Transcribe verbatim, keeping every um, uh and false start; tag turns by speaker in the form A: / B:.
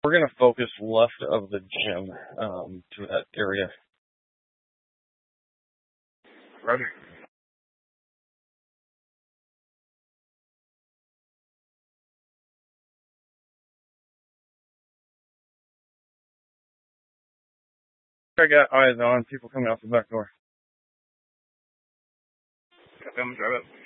A: We're going to focus left of the gym um, to that area.
B: Roger.
A: I got eyes on people coming out the back door.
B: Copy, I'm gonna drive up.